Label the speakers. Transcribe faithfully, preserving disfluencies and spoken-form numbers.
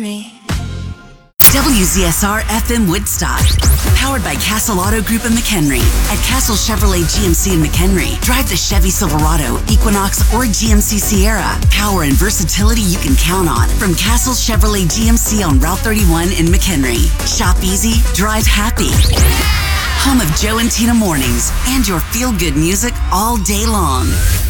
Speaker 1: W Z S R F M Woodstock. Powered by Castle Auto Group in McHenry. At Castle Chevrolet G M C in McHenry, drive the Chevy Silverado, Equinox, or G M C Sierra. Power and versatility you can count on from Castle Chevrolet G M C on Route thirty-one in McHenry. Shop easy, drive happy. Home of Joe and Tina Mornings and your feel-good music all day long.